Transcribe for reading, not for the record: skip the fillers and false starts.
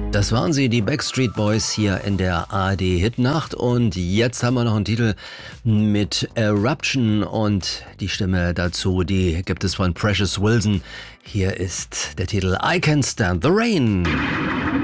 Das waren sie, die Backstreet Boys hier in der ARD Hitnacht. Und jetzt haben wir noch einen Titel mit Eruption und die Stimme dazu, die gibt es von Precious Wilson. Hier ist der Titel I Can't Stand the Rain.